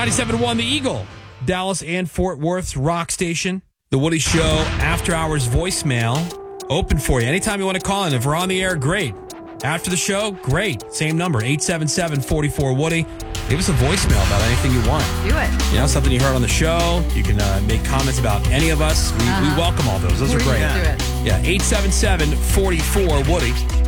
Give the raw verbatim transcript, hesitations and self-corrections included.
ninety-seven point one The Eagle, Dallas and Fort Worth's rock station. The Woody Show after hours voicemail open for you. Anytime you want to call in. If we're on the air, great. After the show, great. Same number, eight seven seven, four four, Woody. Give us a voicemail about anything you want. Do it. You know, something you heard on the show. You can uh, make comments about any of us. We, uh-huh. we welcome all those. Those We're are great. Do it. Yeah, eight seven seven, four four, Woody.